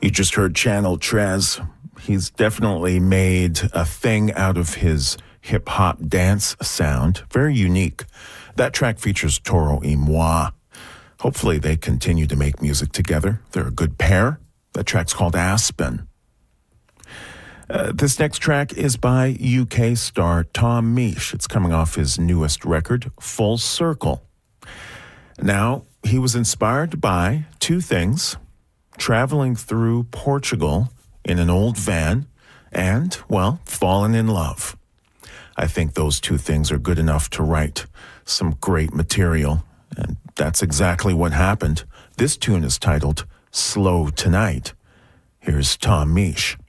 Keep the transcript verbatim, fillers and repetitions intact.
You just heard Channel Trez. He's definitely made a thing out of his hip-hop dance sound. Very unique. That track features Toro y Moi. Hopefully they continue to make music together. They're a good pair. That track's called Aspen. Uh, this next track is by U K star Tom Misch. It's coming off his newest record, Full Circle. Now, he was inspired by two things: traveling through Portugal in an old van and, well, falling in love. I think those two things are good enough to write some great material, and that's exactly what happened. This tune is titled Slow Tonight. Here's Tom Misch.